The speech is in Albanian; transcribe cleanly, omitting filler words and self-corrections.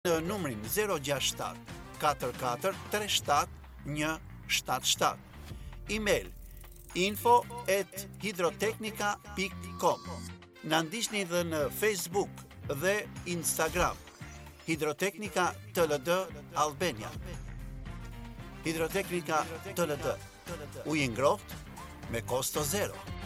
në numrin 067 44 37 177. Email info@hidrotechnica.com. Na ndiqni dhe në Facebook dhe Instagram. Hidrotechnica TLD Albania. Hidrotechnica TLD. Ujë ngrohtë me kosto zero.